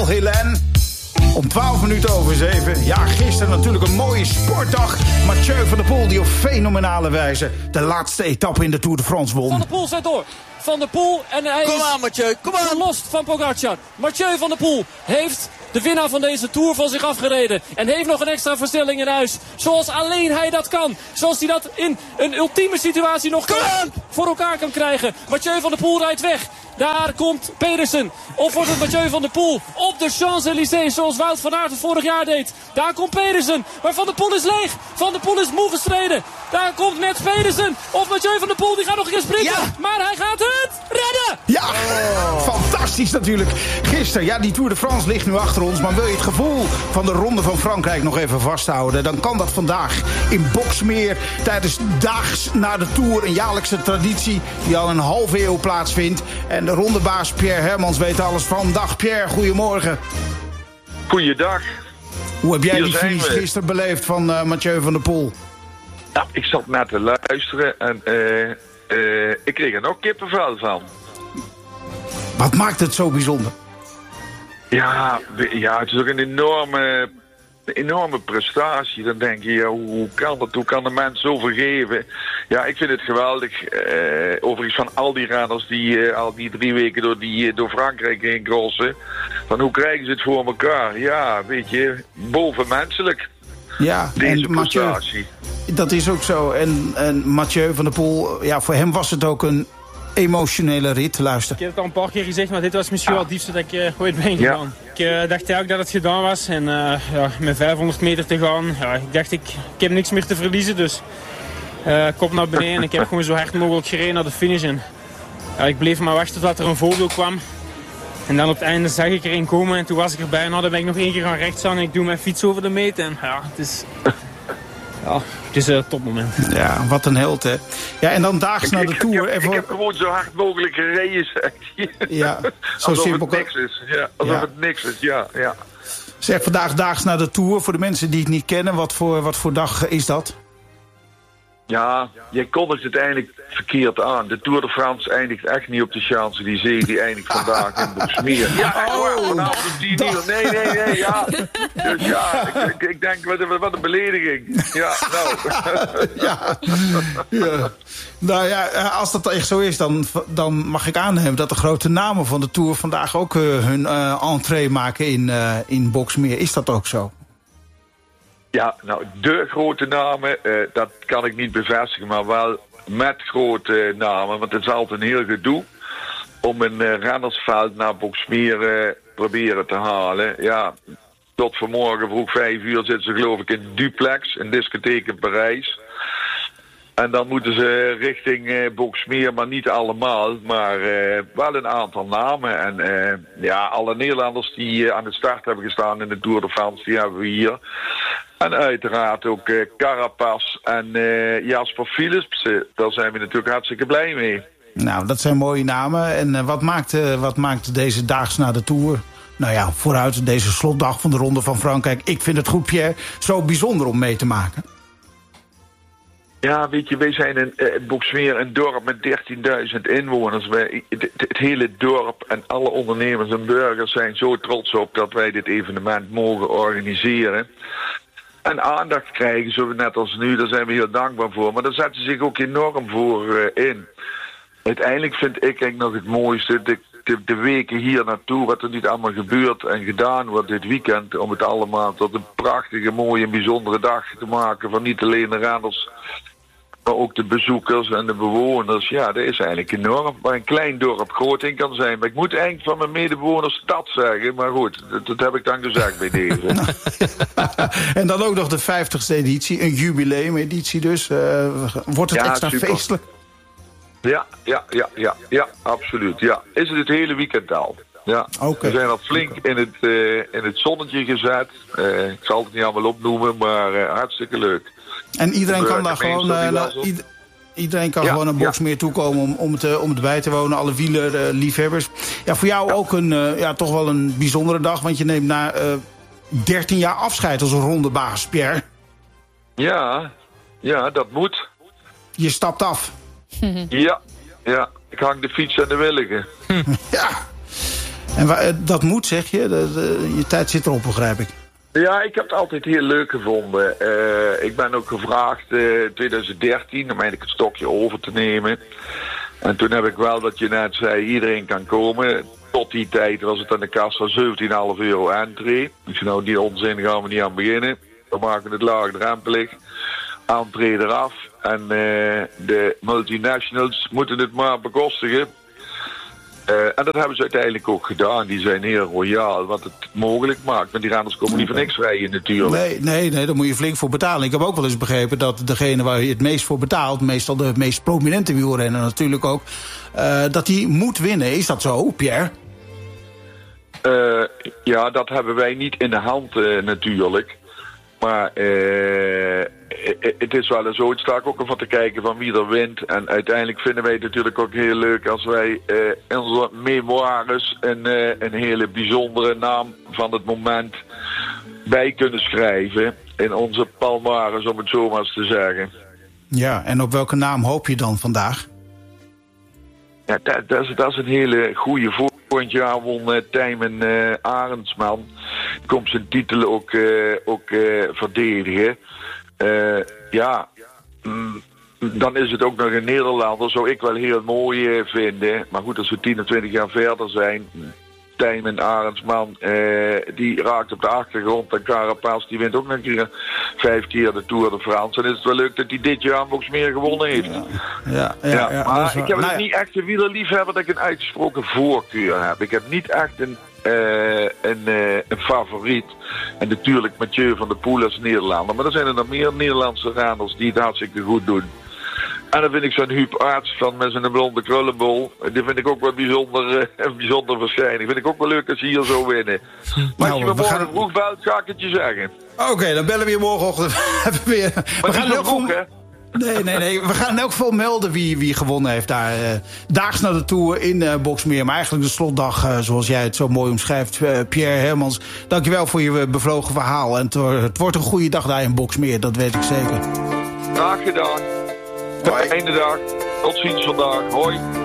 Daryl Hillen. Om 7:12. Ja, gisteren natuurlijk een mooie sportdag. Mathieu van der Poel die op fenomenale wijze de laatste etappe in de Tour de France won. Van der Poel zet door. Van der Poel en hij Kom aan, Mathieu, kom aan. Verlost van Pogacar. Mathieu van der Poel heeft de winnaar van deze Tour van zich afgereden. En heeft nog een extra versnelling in huis. Zoals alleen hij dat kan. Zoals hij dat in een ultieme situatie nog voor elkaar kan krijgen. Mathieu van der Poel rijdt weg. Daar komt Pedersen. Of wordt het Mathieu van der Poel op de Champs-Élysées. Zoals Wout van Aert het vorig jaar deed. Daar komt Pedersen. Maar Van der Poel is leeg. Van der Poel is moe gestreden. Daar komt Mats Pedersen. Of Mathieu van der Poel die gaat nog een keer sprinten. Ja. Maar hij gaat het redden. Ja, fantastisch natuurlijk. Gisteren, ja, die Tour de France ligt nu achter ons. Maar wil je het gevoel van de Ronde van Frankrijk nog even vasthouden, dan kan dat vandaag in Boxmeer tijdens daags na de Tour. Een jaarlijkse traditie die al een halve eeuw plaatsvindt. En de rondebaas Pierre Hermans weet alles van. Dag Pierre, goedemorgen. Goeiedag. Hoe heb jij Hier die zijn finish we. gisteren beleefd van Mathieu van der Poel? Nou, ik zat net te luisteren en ik kreeg er nog kippenvel van. Wat maakt het zo bijzonder? Ja, het is ook een enorme prestatie. Dan denk je, ja, hoe kan dat? Hoe kan de mens zoveel geven? Ja, ik vind het geweldig. Overigens van al die renners die al die 3 weken door Frankrijk heen crossen. Van hoe krijgen ze het voor elkaar? Ja, weet je, bovenmenselijk. Ja, Deze en Mathieu, prestatie. dat is ook zo. En Mathieu van der Poel, ja, voor hem was het ook een emotionele rit. Luister. Ik heb het al een paar keer gezegd, maar dit was misschien wel het diepste dat ik ooit ben gegaan. Ik dacht eigenlijk dat het gedaan was. En met 500 meter te gaan, ik dacht ik heb niks meer te verliezen. Dus kop naar beneden. Ik heb gewoon zo hard mogelijk gereden naar de finish. En ik bleef maar wachten tot er een vogel kwam. En dan op het einde zag ik erin komen en toen was ik erbij. Nou, dan ben ik nog 1 keer gaan rechts aan en ik doe mijn fiets over de meet. En ja, het is een topmoment. Ja, wat een held, hè. Ja, en dan daags na de Tour. Ik heb gewoon zo hard mogelijk gereden, zeg. Ja, zo alsof simpel. Het niks is. Ja, alsof het niks is, ja. Zeg, vandaag daags na de Tour. Voor de mensen die het niet kennen, wat voor dag is dat? Ja, je kondigt het eigenlijk verkeerd aan. De Tour de France eindigt echt niet op de Champs-Élysées. Die eindigt vandaag in Boxmeer. Ja, vanavond om 10 uur. Nee, ja. Dus ja, ik denk, wat een belediging. Ja, nou. Ja. Nou ja, als dat echt zo is, dan mag ik aannemen dat de grote namen van de Tour vandaag ook hun entree maken in Boxmeer. Is dat ook zo? Ja, nou, de grote namen, dat kan ik niet bevestigen, maar wel met grote namen. Want het is altijd een heel gedoe om een rennersveld naar Boxmeer proberen te halen. Ja, tot vanmorgen vroeg 5 uur zitten ze geloof ik in Duplex, een discotheek in Parijs. En dan moeten ze richting Boxmeer, maar niet allemaal, maar wel een aantal namen. En alle Nederlanders die aan de start hebben gestaan in de Tour de France, die hebben we hier. En uiteraard ook Carapaz en Jasper Philips. Daar zijn we natuurlijk hartstikke blij mee. Nou, dat zijn mooie namen. En wat maakt deze daags na de Tour, nou ja, vooruit deze slotdag van de Ronde van Frankrijk, ik vind het goed, Pierre, zo bijzonder om mee te maken? Ja, weet je, wij zijn in Boxmeer een dorp met 13.000 inwoners. Het hele dorp en alle ondernemers en burgers zijn zo trots op dat wij dit evenement mogen organiseren. En aandacht krijgen, zo net als nu, daar zijn we heel dankbaar voor. Maar daar zetten ze zich ook enorm voor in. Uiteindelijk vind ik eigenlijk nog het mooiste, de weken hier naartoe, wat er niet allemaal gebeurt en gedaan wordt dit weekend, om het allemaal tot een prachtige, mooie en bijzondere dag te maken van niet alleen de renners, maar ook de bezoekers en de bewoners. Ja, dat is eigenlijk enorm. Waar een klein dorp groot in kan zijn. Maar ik moet eigenlijk van mijn medebewoners stad zeggen. Maar goed, dat heb ik dan gezegd bij deze. En dan ook nog de 50ste editie. Een jubileumeditie dus. Wordt het extra super feestelijk? Ja, absoluut. Ja. Is het hele weekend al. Ja. Okay. We zijn al flink in het zonnetje gezet. Ik zal het niet allemaal opnoemen, maar hartstikke leuk. En iedereen kan daar gewoon, iedereen kan gewoon naar Boxmeer toekomen om het bij te wonen. Alle wielerliefhebbers. Ja, voor jou ook toch wel een bijzondere dag. Want je neemt na 13 jaar afscheid als een rondebaas, Pierre. Ja, dat moet. Je stapt af. Ja. Ik hang de fiets aan de willigen. Ja. En dat moet, zeg je? Je tijd zit erop, begrijp ik. Ja, ik heb het altijd heel leuk gevonden. Ik ben ook gevraagd in 2013 om eigenlijk het stokje over te nemen. En toen heb ik wel, wat je net zei, iedereen kan komen. Tot die tijd was het aan de kassa €17,5 entree. Ik zei, nou, die onzin gaan we niet aan beginnen. We maken het laagdrempelig. Entree eraf. En de multinationals moeten het maar bekostigen. En dat hebben ze uiteindelijk ook gedaan. Die zijn heel royaal, wat het mogelijk maakt. Maar die renners komen niet voor niks rijden natuurlijk. Nee, daar moet je flink voor betalen. Ik heb ook wel eens begrepen dat degene waar je het meest voor betaalt, meestal de meest prominente wielrenner natuurlijk ook, dat die moet winnen. Is dat zo, Pierre? Ja, dat hebben wij niet in de hand natuurlijk. Maar het is wel eens zo. Het sta ik ook even te kijken van wie er wint. En uiteindelijk vinden wij het natuurlijk ook heel leuk als wij in onze memoires een hele bijzondere naam van het moment bij kunnen schrijven. In onze palmares, om het zo maar eens te zeggen. Ja, en op welke naam hoop je dan vandaag? Ja, dat is een hele goede voor. Vorig jaar won Tijmen Arendsman. Komt zijn titel ook verdedigen. Dan is het ook nog een Nederlander. Zou ik wel heel mooi vinden. Maar goed, als we 10 of 20 jaar verder zijn. Tijmen Arendsman, die raakt op de achtergrond. En Carapaz, die wint ook nog een keer 5 keer de Tour de France. En is het wel leuk dat hij dit jaar Boxmeer gewonnen heeft. Ja, maar ik heb het niet echt een wielerliefhebber dat ik een uitgesproken voorkeur heb. Ik heb niet echt een favoriet. En natuurlijk Mathieu van der Poel als Nederlander. Maar er zijn er nog meer Nederlandse renners die het hartstikke goed doen. En dan vind ik zo'n Huub Aerts van met zijn blonde krullenbol. Die vind ik ook wel een bijzonder verschijning. Vind ik ook wel leuk als ze hier zo winnen. Maar als je me morgen vroeg belt, ga ik het je zeggen. Oké, dan bellen we je morgenochtend weer. We gaan heel vroeg, hè? Nee. We gaan in elk geval melden wie gewonnen heeft daar. Daags na de Tour in Boxmeer. Maar eigenlijk de slotdag, zoals jij het zo mooi omschrijft. Pierre Hermans, dankjewel voor je bevlogen verhaal. En het wordt een goede dag daar in Boxmeer, dat weet ik zeker. Graag gedaan. Einde dag. Tot ziens vandaag. Hoi.